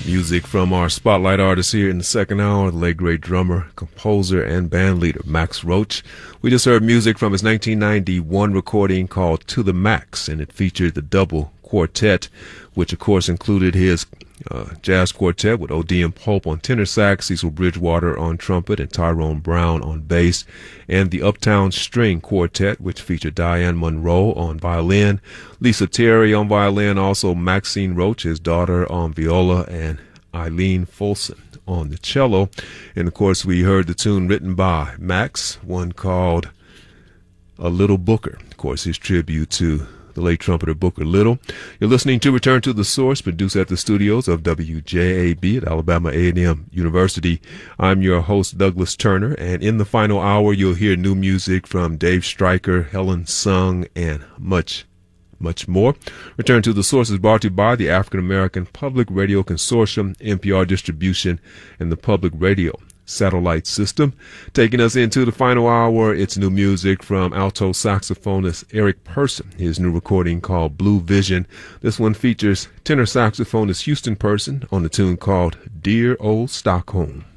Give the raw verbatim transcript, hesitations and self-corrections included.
Music from our spotlight artist here in the second hour, the late great drummer, composer, and band leader Max Roach. We just heard music from his nineteen ninety-one recording called To the Max, and it featured the double quartet, which of course included his uh, jazz quartet with O D M Pope on tenor sax, Cecil Bridgewater on trumpet, and Tyrone Brown on bass, and the Uptown String Quartet, which featured Diane Monroe on violin, Lisa Terry on violin, also Maxine Roach, his daughter, on viola, and Eileen Folsom on the cello. And of course we heard the tune written by Max, one called A Little Booker, of course his tribute to the late trumpeter Booker Little. You're listening to Return to the Source, produced at the studios of W J A B at Alabama A and M University. I'm your host, Douglas Turner, and in the final hour, you'll hear new music from Dave Stryker, Helen Sung, and much, much more. Return to the Source is brought to you by the African American Public Radio Consortium, N P R Distribution, and the Public Radio Satellite System. Taking us into the final hour, it's new music from alto saxophonist Eric Person, his new recording called Blue Vision. This one features tenor saxophonist Houston Person on the tune called Dear Old Stockholm.